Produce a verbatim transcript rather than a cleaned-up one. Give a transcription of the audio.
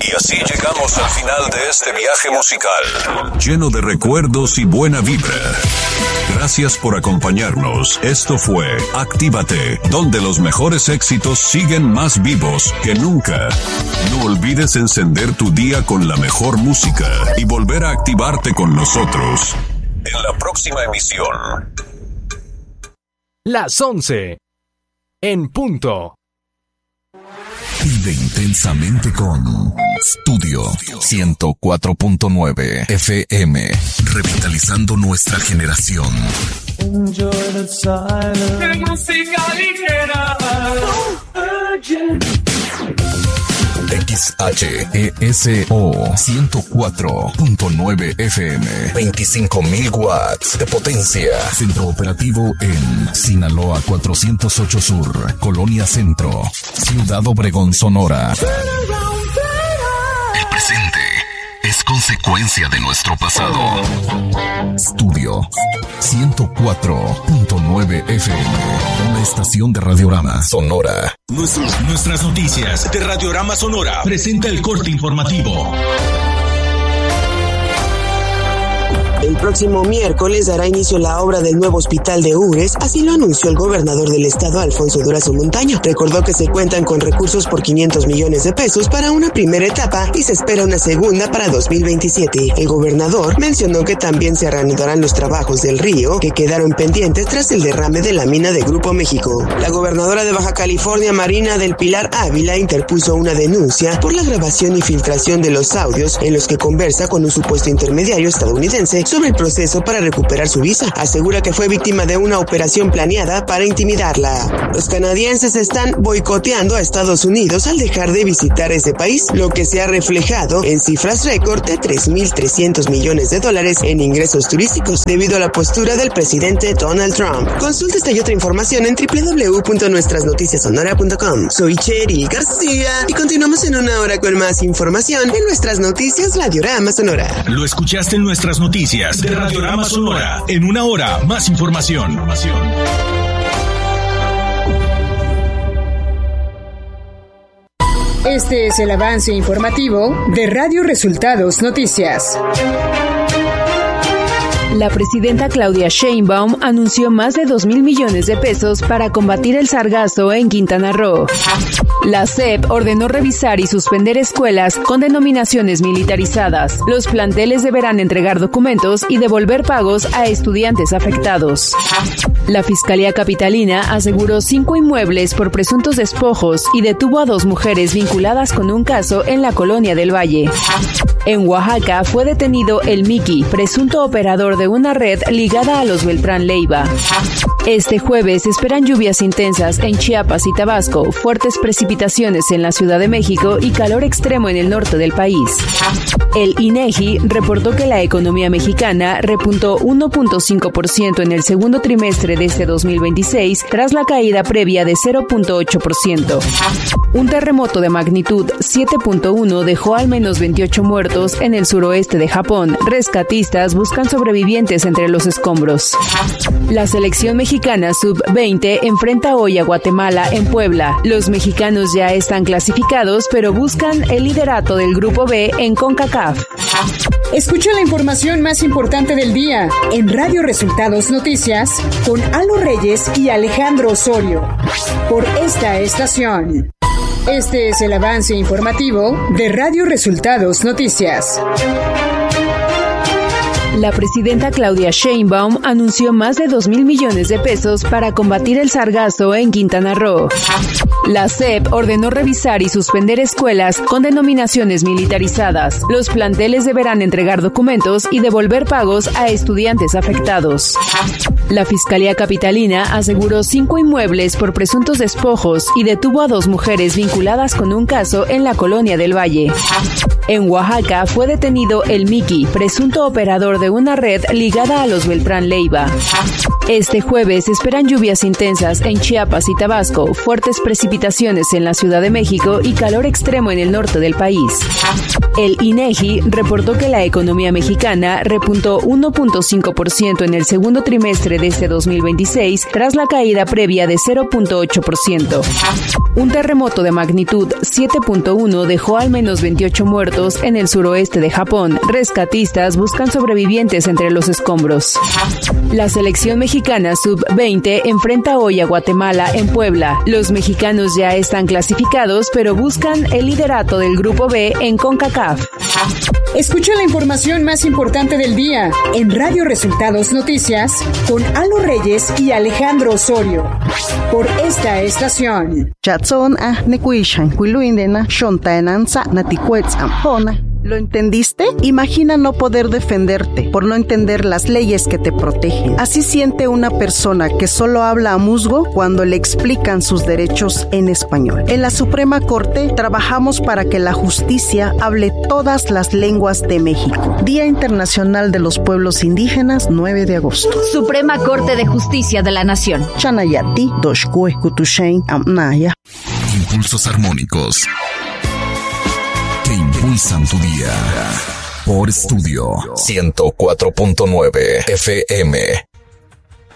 Y así llegamos al final de este viaje musical, lleno de recuerdos y buena vibra. Gracias por acompañarnos. Esto fue Actívate, donde los mejores éxitos siguen más vivos que nunca. No olvides encender tu día con la mejor música y volver a activarte con nosotros en la próxima emisión. Las once en punto. Vive intensamente con Studio ciento cuatro punto nueve F M, revitalizando nuestra generación. Enjoy the silence. De música ligera. X H E S O ciento cuatro punto nueve F M, veinticinco mil watts de potencia. Centro operativo en Sinaloa cuatrocientos ocho Sur, Colonia Centro, Ciudad Obregón, Sonora. El presente es consecuencia de nuestro pasado. Studio ciento cuatro punto nueve F M, una estación de Radiorama Sonora. Nuestros, nuestras noticias de Radiorama Sonora presenta el corte informativo. El próximo miércoles dará inicio la obra del nuevo hospital de Ures, así lo anunció el gobernador del estado, Alfonso Durazo Montaño. Recordó que se cuentan con recursos por quinientos millones de pesos para una primera etapa y se espera una segunda para dos mil veintisiete. El gobernador mencionó que también se reanudarán los trabajos del río que quedaron pendientes tras el derrame de la mina de Grupo México. La gobernadora de Baja California, Marina del Pilar Ávila, interpuso una denuncia por la grabación y filtración de los audios en los que conversa con un supuesto intermediario estadounidense sobre el proceso para recuperar su visa. Asegura que fue víctima de una operación planeada para intimidarla. Los canadienses están boicoteando a Estados Unidos al dejar de visitar ese país, lo que se ha reflejado en cifras récord de tres mil trescientos millones de dólares en ingresos turísticos debido a la postura del presidente Donald Trump. Consulta esta y otra información en doble u doble u doble u punto nuestras noticias sonora punto com. Soy Cheri García y continuamos en una hora con más información en Nuestras Noticias Radiorama Sonora. Lo escuchaste en Nuestras Noticias de Radiorama Sonora. En una hora, más información. Este es el avance informativo de Radio Resultados Noticias. La presidenta Claudia Sheinbaum anunció más de dos mil millones de pesos para combatir el sargazo en Quintana Roo. La S E P ordenó revisar y suspender escuelas con denominaciones militarizadas. Los planteles deberán entregar documentos y devolver pagos a estudiantes afectados. La Fiscalía Capitalina aseguró cinco inmuebles por presuntos despojos y detuvo a dos mujeres vinculadas con un caso en la Colonia del Valle. En Oaxaca fue detenido el Miki, presunto operador de una red ligada a los Beltrán Leiva. Este jueves se esperan lluvias intensas en Chiapas y Tabasco, fuertes precipitaciones en la Ciudad de México y calor extremo en el norte del país. El INEGI reportó que la economía mexicana repuntó uno punto cinco por ciento en el segundo trimestre de este dos mil veintiséis, tras la caída previa de cero punto ocho por ciento. Un terremoto de magnitud siete punto uno dejó al menos veintiocho muertos en el suroeste de Japón. Rescatistas buscan sobrevivientes entre los escombros. La selección mexicana sub veinte enfrenta hoy a Guatemala en Puebla. Los mexicanos ya están clasificados, pero buscan el liderato del Grupo B en CONCACAF. Escucha la información más importante del día en Radio Resultados Noticias con Alo Reyes y Alejandro Osorio por esta estación. Este es el avance informativo de Radio Resultados Noticias. La presidenta Claudia Sheinbaum anunció más de dos mil millones de pesos para combatir el sargazo en Quintana Roo. La S E P ordenó revisar y suspender escuelas con denominaciones militarizadas. Los planteles deberán entregar documentos y devolver pagos a estudiantes afectados. La Fiscalía Capitalina aseguró cinco inmuebles por presuntos despojos y detuvo a dos mujeres vinculadas con un caso en la Colonia del Valle. En Oaxaca fue detenido el Miki, presunto operador de de una red ligada a los Beltrán Leiva. Este jueves se esperan lluvias intensas en Chiapas y Tabasco, fuertes precipitaciones en la Ciudad de México y calor extremo en el norte del país. El INEGI reportó que la economía mexicana repuntó uno punto cinco por ciento en el segundo trimestre de este dos mil veintiséis, tras la caída previa de cero punto ocho por ciento. Un terremoto de magnitud siete punto uno dejó al menos veintiocho muertos en el suroeste de Japón. Rescatistas buscan sobrevivientes entre los escombros. La selección mexicana sub veinte enfrenta hoy a Guatemala en Puebla. Los mexicanos ya están clasificados, pero buscan el liderato del Grupo B en CONCACAF. Escucha la información más importante del día en Radio Resultados Noticias con Alo Reyes y Alejandro Osorio por esta estación. ¿Lo entendiste? Imagina no poder defenderte por no entender las leyes que te protegen. Así siente una persona que solo habla a musgo cuando le explican sus derechos en español. En la Suprema Corte trabajamos para que la justicia hable todas las lenguas de México. Día Internacional de los Pueblos Indígenas, nueve de agosto. Suprema Corte de Justicia de la Nación. Chanayati, Doshkue, Kutushein, Amnaya. Impulsos armónicos que impulsan tu día. Por estudio ciento cuatro punto nueve F M.